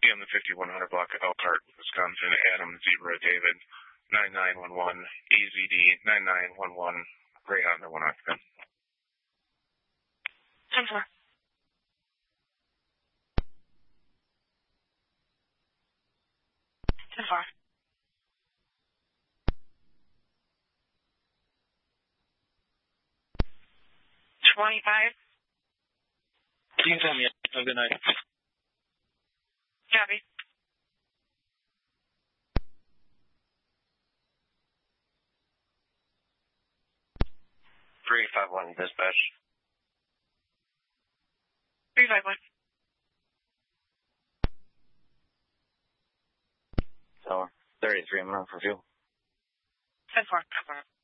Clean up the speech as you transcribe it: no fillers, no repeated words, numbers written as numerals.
on the 5100 block of Elkhart, Wisconsin. Adam Zebra David 9911 AZD 9911 Greyhound no 1 occupant. 10-4. 10-4. 25. You can tell me. Have a good night. Copy. 351 dispatch. 351. So, 33 minutes for fuel. 10-4.